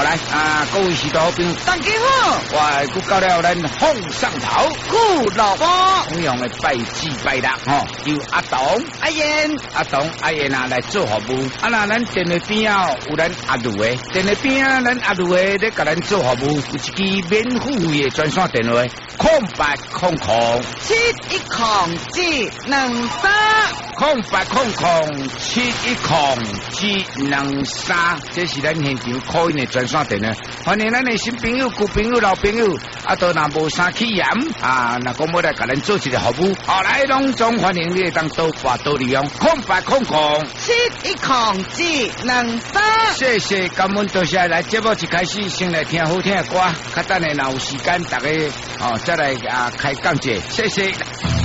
好来各位士多朋友， 大家好， 我又到了咱放上头酷老婆， 同样的拜祭拜六由阿董、 阿燕、 阿燕来做服务。那咱电话边有咱阿卢的，电话边咱阿卢的咧，甲咱做服务，有一支免付费的专线电话，0800 710723，这是咱现场call in的专线电话。欢迎咱的新朋友、旧朋友、老朋友，都若无啥起嫌若讲要来甲咱做一个服务，来隆重欢迎你当多挂多利用，0800 710723。 谢谢，感恩多谢。来节目一开始先来听好听的歌，较等下若有时间，大家再来开讲解，谢谢。